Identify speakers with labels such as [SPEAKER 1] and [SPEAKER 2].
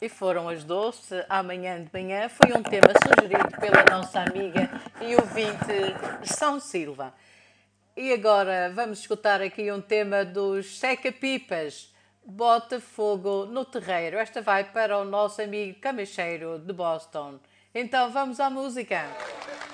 [SPEAKER 1] E foram as doce amanhã de manhã. Foi um tema sugerido pela nossa amiga e ouvinte São Silva. E agora vamos escutar aqui um tema dos Seca-Pipas. Bota fogo no terreiro. Esta vai para o nosso amigo Camacheiro de Boston. Então vamos à música.